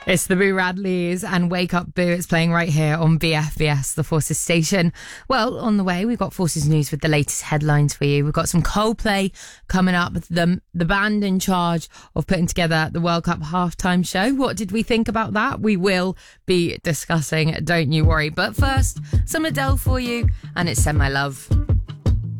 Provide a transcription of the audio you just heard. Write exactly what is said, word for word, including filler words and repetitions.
It's the Boo Radleys and Wake Up Boo. It's playing right here on B F B S, the Forces station. Well, on the way, we've got Forces News with the latest headlines for you. We've got some Coldplay coming up, the, the band in charge of putting together the World Cup halftime show. What did we think about that? We will be discussing, don't you worry. But first, some Adele for you, and it's Send My Love.